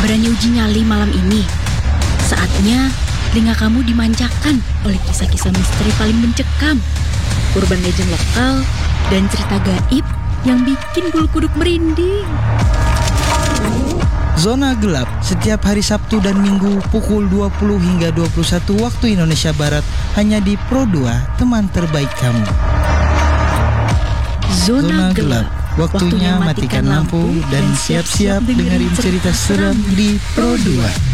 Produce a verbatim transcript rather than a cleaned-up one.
Berani uji nyali malam ini? Saatnya telinga kamu dimanjakan oleh kisah-kisah misteri paling mencekam, urban legend lokal, dan cerita gaib yang bikin bulu kuduk merinding. Zona Gelap setiap hari Sabtu dan Minggu pukul dua puluh hingga dua puluh satu waktu Indonesia Barat hanya di Pro dua, teman terbaik kamu. Zona, Zona Gelap, waktunya matikan lampu dan siap-siap dengerin cerita seram di Pro dua.